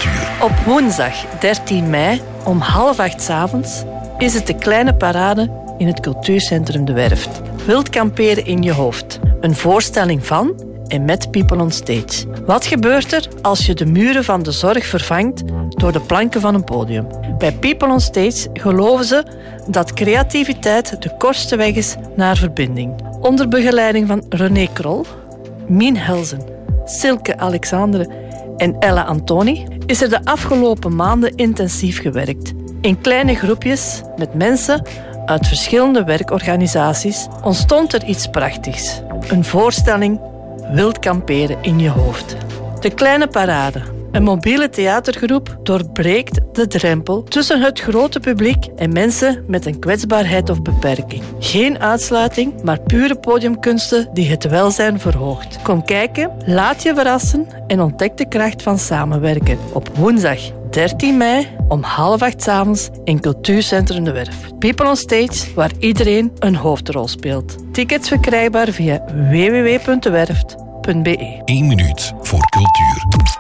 cultuur. Op woensdag 13 mei om 7:30 s'avonds is het de kleine parade in het cultuurcentrum De Werft. Wild kamperen in je hoofd. Een voorstelling van en met People on Stage. Wat gebeurt er als je de muren van de zorg vervangt door de planken van een podium? Bij People on Stage geloven ze dat creativiteit de kortste weg is naar verbinding. Onder begeleiding van René Krol, Mien Helzen, Silke Alexandre en Ella Antoni is er de afgelopen maanden intensief gewerkt. In kleine groepjes met mensen uit verschillende werkorganisaties ontstond er iets prachtigs. Een voorstelling Wild kamperen in je hoofd. De Kleine Parade, een mobiele theatergroep, doorbreekt de drempel tussen het grote publiek en mensen met een kwetsbaarheid of beperking. Geen uitsluiting, maar pure podiumkunsten die het welzijn verhoogt. Kom kijken, laat je verrassen en ontdek de kracht van samenwerken. Op woensdag 13 mei om 7:30 s'avonds in Cultuurcentrum De Werf. People on Stage, waar iedereen een hoofdrol speelt. Tickets verkrijgbaar via www.dewerft.be. 1 minuut voor cultuur.